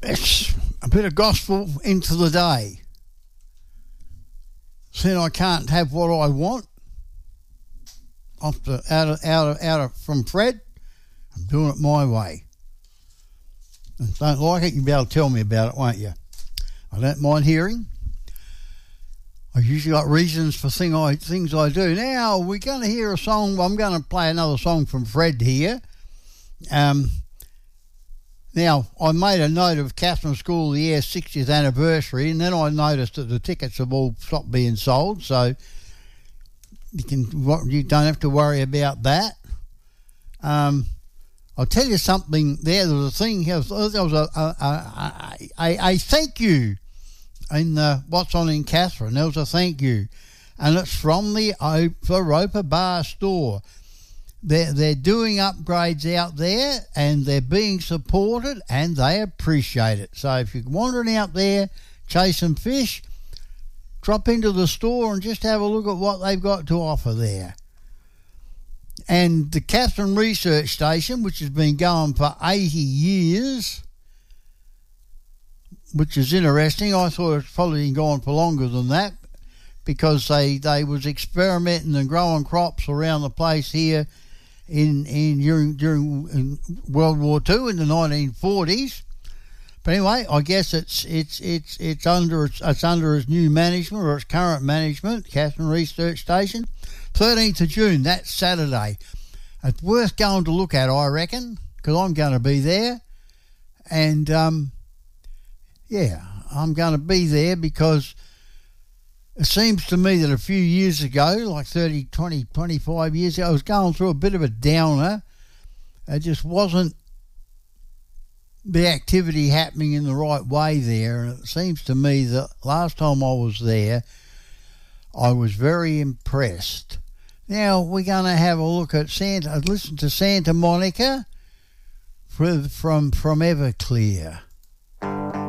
It's a bit of gospel into the day. Saying I can't have what I want from Fred. I'm doing it my way. If you don't like it, you'll be able to tell me about it, won't you? I don't mind hearing. I usually got reasons for things I do. Now, we're going to hear a song. I'm going to play another song from Fred here. Now, I made a note of Catherine School of the Air 60th anniversary, and then I noticed that the tickets have all stopped being sold, so you don't have to worry about that. I'll tell you something there. There was a thing, there was a thank you in What's On in Catherine. There was a thank you, and it's from the Roper Bar store. They're doing upgrades out there, and they're being supported, and they appreciate it. So if you're wandering out there chasing fish, drop into the store and just have a look at what they've got to offer there. And the Catherine Research Station, which has been going for 80 years, which is interesting. I thought it's probably been going for longer than that, because they was experimenting and growing crops around the place here during World War II in the 1940s. But anyway, I guess it's under its new management, or its current management, Catherine Research Station. 13th of June, that's Saturday. It's worth going to look at, I reckon, because I'm going to be there. And I'm going to be there because it seems to me that a few years ago, like 30, 20, 25 years ago, I was going through a bit of a downer. It just wasn't the activity happening in the right way there. And it seems to me that last time I was there, I was very impressed. Now we're going to have a look at listen to Santa Monica from Everclear.